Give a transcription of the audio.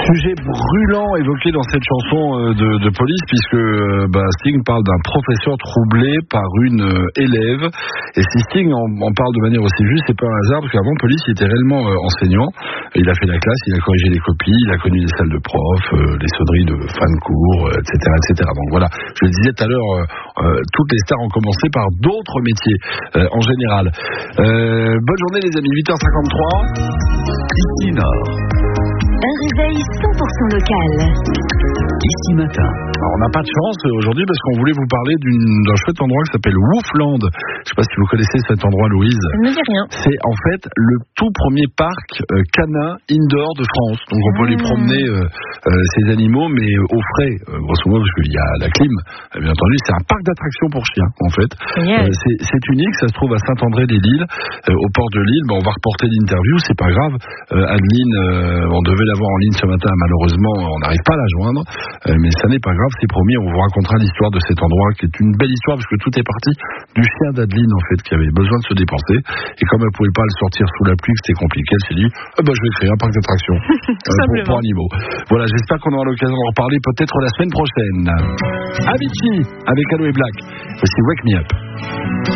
Sujet brûlant évoqué dans cette chanson de Police, puisque Sting parle d'un professeur troublé par une élève. Et si Sting en parle de manière aussi juste, c'est pas un hasard, parce qu'avant Police il était réellement enseignant. Il a fait la classe, il a corrigé les copies, il a connu les salles de profs, les sonneries de fin de cours, etc., etc. Donc voilà, je le disais tout à l'heure, toutes les stars ont commencé par d'autres métiers en général. Bonne journée les amis, 8h53. Ici Nord. Un réveil 100% local. Ici matin. Alors on n'a pas de chance aujourd'hui parce qu'on voulait vous parler d'un chouette endroit qui s'appelle Wolfland. Je ne sais pas si vous connaissez cet endroit, Louise. Ça ne me dit rien. C'est en fait le tout premier parc canin indoor de France. Donc on peut aller promener ces animaux, mais au frais, grosso modo, parce qu'il y a la clim. Bien entendu, c'est un parc d'attractions pour chiens, en fait. C'est unique, ça se trouve à Saint-André-des-Lilles, au port de Lille. On va reporter l'interview, c'est pas grave. Adeline, on devait l'avoir en ligne ce matin, malheureusement, on n'arrive pas à la joindre. Mais ça n'est pas grave, c'est promis, on vous racontera l'histoire de cet endroit qui est une belle histoire parce que tout est parti du chien d'Adeline en fait qui avait besoin de se dépenser et comme elle pouvait pas le sortir sous la pluie, que c'était compliqué, elle s'est dit je vais créer un parc d'attractions pour animaux. Voilà, j'espère qu'on aura l'occasion d'en reparler peut-être la semaine prochaine. Avicii avec Aloe Black. Voici Wake Me Up.